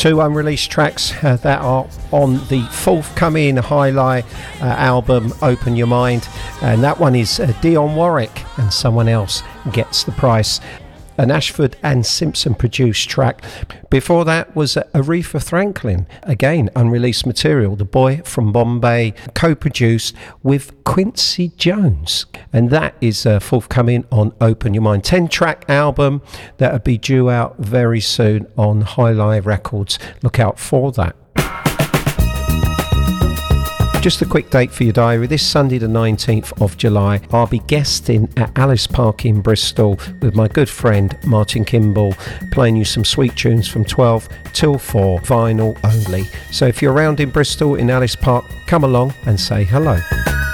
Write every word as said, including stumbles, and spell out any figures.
Two unreleased tracks uh, that are on the forthcoming Highlight uh, album Open Your Mind, and that one is uh, Dionne Warwick and Someone Else Gets the Price, an Ashford and Simpson produced track. Before that was Aretha Franklin, again unreleased material, The Boy from Bombay, co-produced with Quincy Jones, and that is uh, forthcoming on Open Your Mind. ten track album that will be due out very soon on Highlight Records. Look out for that. Just a quick date for your diary. This Sunday the nineteenth of July, I'll be guesting at Alice Park in Bristol with my good friend Martin Kimball, playing you some sweet tunes from twelve till four, vinyl only. So if you're around in Bristol in Alice Park, come along and say hello.